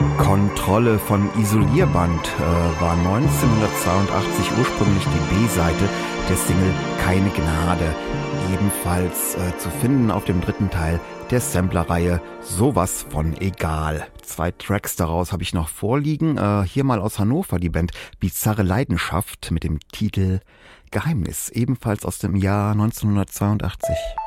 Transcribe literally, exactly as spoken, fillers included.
Kontrolle von Isolierband äh, war neunzehnhundertzweiundachtzig ursprünglich die B-Seite der Single Keine Gnade. Ebenfalls äh, zu finden auf dem dritten Teil der Samplerreihe Sowas von Egal. Zwei Tracks daraus habe ich noch vorliegen. Äh, hier mal aus Hannover die Band Bizarre Leidenschaft mit dem Titel Geheimnis, ebenfalls aus dem Jahr neunzehnhundertzweiundachtzig.